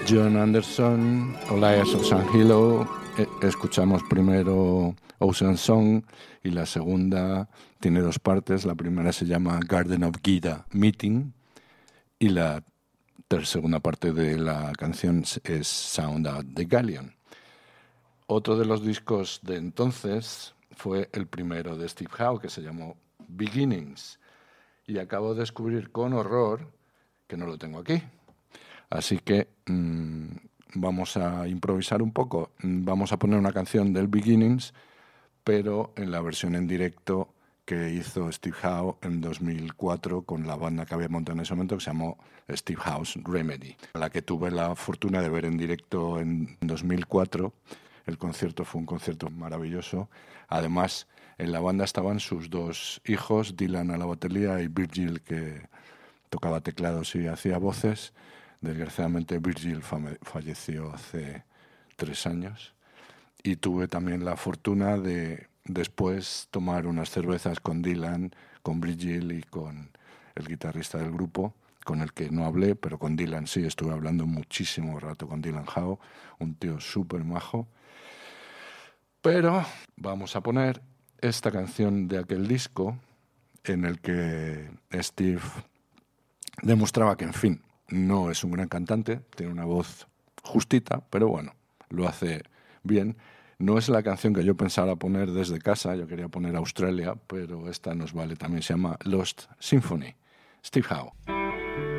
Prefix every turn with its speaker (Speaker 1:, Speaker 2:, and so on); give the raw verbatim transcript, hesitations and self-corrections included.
Speaker 1: John Anderson, Elias of San Hilo. Eh, escuchamos primero Ocean Song y la segunda tiene dos partes. La primera se llama Garden of Gita Meeting y la ter- segunda parte de la canción es Sound Out the Galleon. Otro de los discos de entonces fue el primero de Steve Howe, que se llamó Beginnings, y acabo de descubrir con horror que no lo tengo aquí. Así que mmm, vamos a improvisar un poco. Vamos a poner una canción del Beginnings, pero en la versión en directo que hizo Steve Howe en dos mil cuatro con la banda que había montado en ese momento, que se llamó Steve Howe's Remedy, a la que tuve la fortuna de ver en directo en dos mil cuatro. El concierto fue un concierto maravilloso. Además, en la banda estaban sus dos hijos, Dylan a la batería y Virgil, que tocaba teclados y hacía voces. Desgraciadamente Virgil falleció hace tres años y tuve también la fortuna de después tomar unas cervezas con Dylan, con Virgil y con el guitarrista del grupo, con el que no hablé, pero con Dylan sí, estuve hablando muchísimo rato con Dylan Howe, un tío súper majo. Pero vamos a poner esta canción de aquel disco en el que Steve demostraba que, en fin, no es un gran cantante, tiene una voz justita, pero bueno, lo hace bien. No es la canción que yo pensaba poner desde casa, yo quería poner Australia, pero esta nos vale también, se llama Lost Symphony. Steve Howe.